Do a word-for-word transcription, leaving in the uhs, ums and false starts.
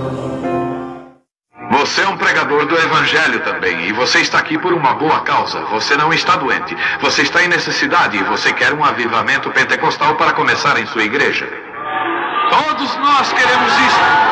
Você é um pregador do Evangelho também, e você está aqui por uma boa causa. Você não está doente, você está em necessidade e você quer um avivamento pentecostal para começar em sua igreja. Todos nós queremos isso.